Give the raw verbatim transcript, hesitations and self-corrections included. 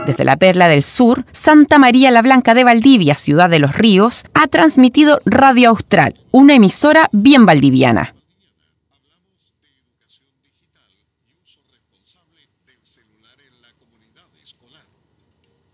Desde la Perla del Sur, Santa María la Blanca de Valdivia, Ciudad de los Ríos, ha transmitido Radio Austral, una emisora bien valdiviana.